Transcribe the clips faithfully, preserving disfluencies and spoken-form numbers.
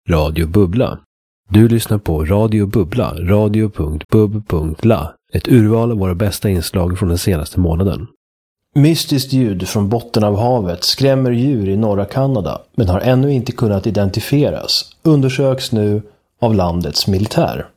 Radio Bubbla. Du lyssnar på Radio Bubbla, radio punkt bub punkt la. Ett urval av våra bästa inslag från den senaste månaden. Mystiskt ljud från botten av havet skrämmer djur i norra Kanada, men har ännu inte kunnat identifieras. Undersöks nu av landets militär.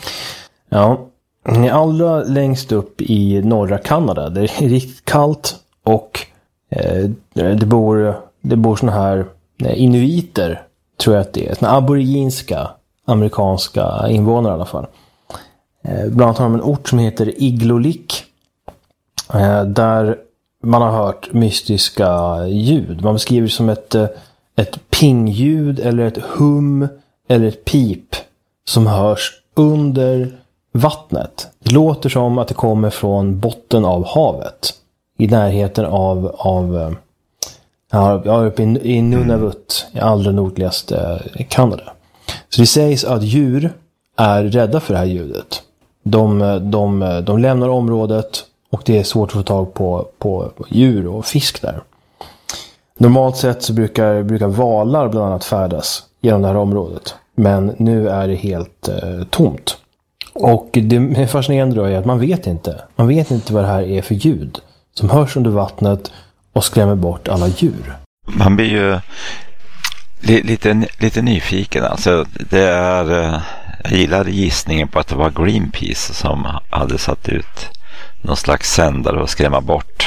Ja, allra längst upp i norra Kanada, det är riktigt kallt och eh, det bor, det bor såna här eh, inuiter, tror jag att det är. Såna aboriginska amerikanska invånare i alla fall. Eh, bland annat har de en ort som heter Igloolik, eh, där man har hört mystiska ljud. Man beskriver det som ett, ett pingljud eller ett hum eller ett pip som hörs under vattnet. Det låter som att det kommer från botten av havet. I närheten av, av ja, uppe i, i Nunavut, i allra nordligaste Kanada. Så det sägs att djur är rädda för det här ljudet. De, de, de lämnar området och det är svårt att få tag på, på djur och fisk där. Normalt sett så brukar, brukar valar bland annat färdas genom det här området. Men nu är det helt eh, tomt. Och det fascinerande då är att man vet inte. Man vet inte vad det här är för ljud som hörs under vattnet och skrämmer bort alla djur. Man blir ju li, lite, lite nyfiken. Alltså, det är, jag gillade gissningen på att det var Greenpeace som hade satt ut någon slags sändare och skrämma bort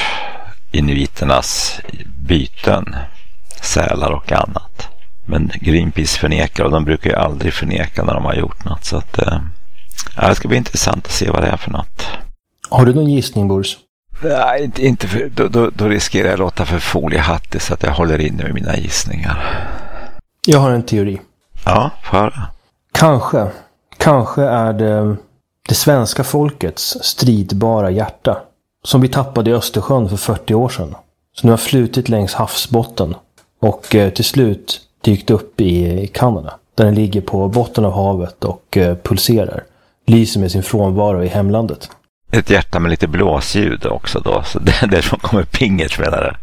inuiternas byten, sälar och annat. Men Greenpeace förnekar, och de brukar ju aldrig förneka när de har gjort något. Så att, eh, det ska bli intressant att se vad det är för något. Har du någon gissning, Bors? Nej, inte för, då, då, då riskerar jag att låta för foliehattig så att jag håller inne med mina gissningar. Jag har en teori. Ja, för. Kanske, kanske är det det svenska folkets stridbara hjärta som vi tappade i Östersjön för fyrtio år sedan. Så nu har flutit längs havsbotten och eh, till slut dykt upp i Kanada. Där den ligger på botten av havet och eh, pulserar. Lyser med sin frånvaro i hemlandet. Ett hjärta med lite blåsljud också då. Så det är därifrån kommer pinget, menar det.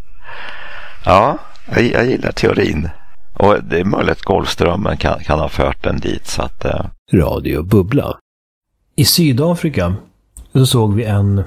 Ja, jag, jag gillar teorin. Och det är möjligt att Golfströmmen kan, kan ha fört den dit. Så att, eh. Radio Bubbla. I Sydafrika så såg vi en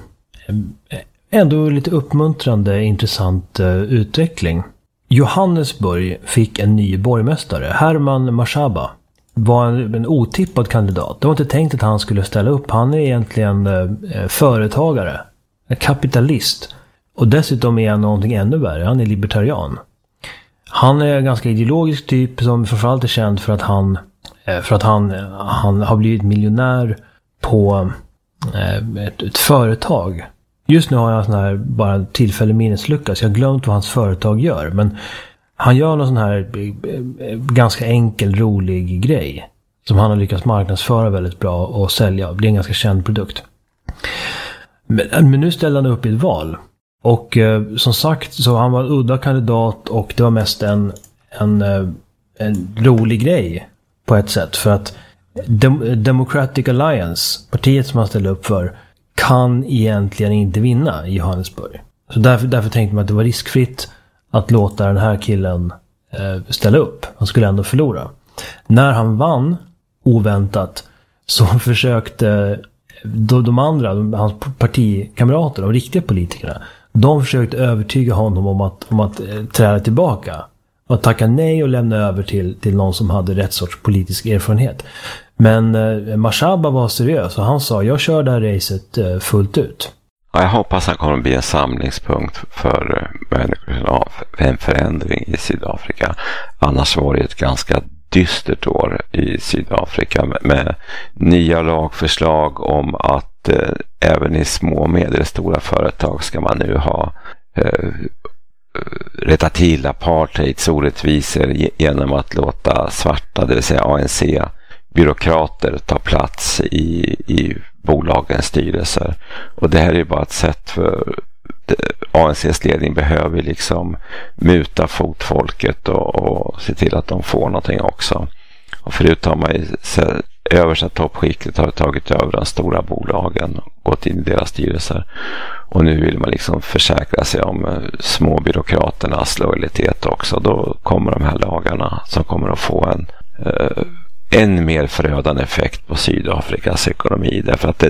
ändå lite uppmuntrande, intressant uh, utveckling. Johannesburg fick en ny borgmästare. Herman Mashaba var en, en otippad kandidat. Det var inte tänkt att han skulle ställa upp. Han är egentligen uh, företagare, en kapitalist. Och dessutom är han någonting ännu värre. Han är libertarian. Han är en ganska ideologisk typ som framförallt är känd för att han, för att han, han har blivit miljonär på ett, ett företag. Just nu har jag sån här bara tillfällig minneslucka, så jag har glömt vad hans företag gör. Men han gör någon sån här ganska enkel, rolig grej som han har lyckats marknadsföra väldigt bra och sälja och bli en ganska känd produkt. Men, men nu ställer han upp i ett val. Och eh, som sagt så han var en udda kandidat och det var mest en, en, en rolig grej på ett sätt. För att Dem- Democratic Alliance, partiet som han ställde upp för, kan egentligen inte vinna i Johannesburg. Så därför, därför tänkte man att det var riskfritt att låta den här killen eh, ställa upp. Han skulle ändå förlora. När han vann oväntat så försökte de, de andra, de, hans partikamrater, de riktiga politikerna, de försökte övertyga honom om att, om att eh, träda tillbaka och tacka nej och lämna över till, till någon som hade rätt sorts politisk erfarenhet. Men eh, Mashaba var seriös och han sa, jag kör det här racet eh, fullt ut. Ja, jag hoppas han kommer att bli en samlingspunkt för människor av en förändring i Sydafrika. Annars var det ett ganska dystert år i Sydafrika med, med nya lagförslag om att eh, även i små och medelstora företag ska man nu ha eh, rätta till apartheids orättvisor genom att låta svarta, det vill säga A N C byråkrater ta plats i, i bolagens styrelser. Och det här är ju bara ett sätt för A N C:s ledning behöver liksom muta fotfolket och, och se till att de får någonting också. Och förut har man ju översta toppskiktet har tagit över de stora bolagen och gått in i deras styrelser. Och nu vill man liksom försäkra sig om små byråkraternas lojalitet också. Då kommer de här lagarna som kommer att få en eh, än mer förödande effekt på Sydafrikas ekonomi, därför att det,